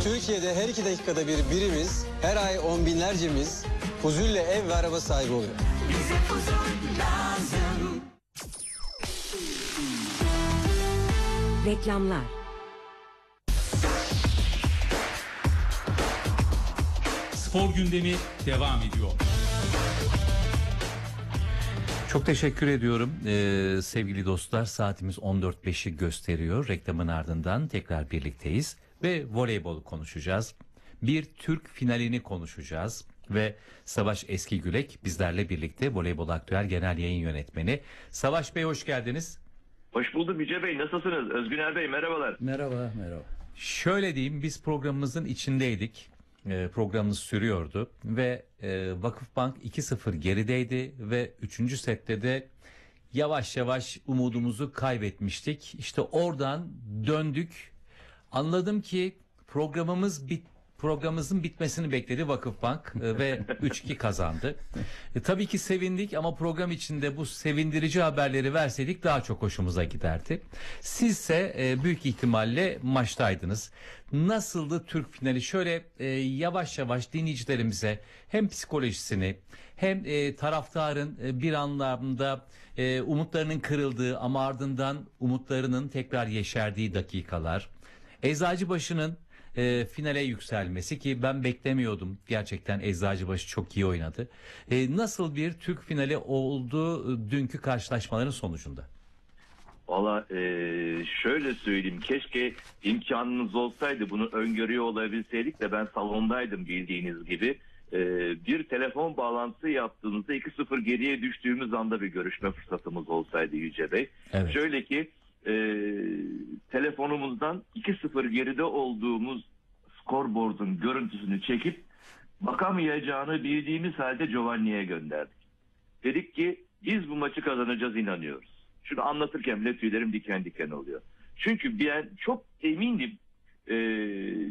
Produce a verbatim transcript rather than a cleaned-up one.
Türkiye'de her iki dakikada bir birimiz, her ay on binlercemiz huzurla ev ve araba sahibi oluyor. Bize huzur lazım. Reklamlar. Spor gündemi devam ediyor. Çok teşekkür ediyorum ee, sevgili dostlar. Saatimiz on dört beşi gösteriyor. Reklamın ardından tekrar birlikteyiz ve voleybol konuşacağız. Bir Türk finalini konuşacağız ve Savaş Eskigülek bizlerle birlikte, Voleybol Aktüel Genel Yayın Yönetmeni. Savaş Bey, hoş geldiniz. Hoş bulduk Yüce Bey, nasılsınız? Özgüner Bey, merhabalar. Merhaba, merhaba. Şöyle diyeyim, biz programımızın içindeydik. E, programımız sürüyordu ve e, Vakıfbank iki sıfır gerideydi ve üçüncü sette de yavaş yavaş umudumuzu kaybetmiştik. İşte oradan döndük. Anladım ki programımız bit programımızın bitmesini bekledi Vakıfbank e, ve üç iki kazandı. E, tabii ki sevindik ama program içinde bu sevindirici haberleri verseydik daha çok hoşumuza giderdi. Sizse e, büyük ihtimalle maçtaydınız. Nasıldı Türk finali? Şöyle e, yavaş yavaş dinleyicilerimize hem psikolojisini hem e, taraftarın e, bir anlamda e, umutlarının kırıldığı ama ardından umutlarının tekrar yeşerdiği dakikalar. Eczacıbaşı'nın e, finale yükselmesi, ki ben beklemiyordum. Gerçekten Eczacıbaşı çok iyi oynadı. E, nasıl bir Türk finali oldu e, dünkü karşılaşmaların sonucunda? Valla e, şöyle söyleyeyim, keşke imkanınız olsaydı, bunu öngörüyor olabilseydik de ben salondaydım bildiğiniz gibi. E, bir telefon bağlantısı yaptığımızda iki sıfır geriye düştüğümüz anda bir görüşme fırsatımız olsaydı Yüce Bey. Evet. Şöyle ki e, telefonumuzdan iki sıfır geride olduğumuz scoreboard'un görüntüsünü çekip bakamayacağını bildiğimiz halde Giovanni'ye gönderdik. Dedik ki biz bu maçı kazanacağız, inanıyoruz. Şunu anlatırken bile tüylerim diken diken oluyor. Çünkü ben çok emindim, e,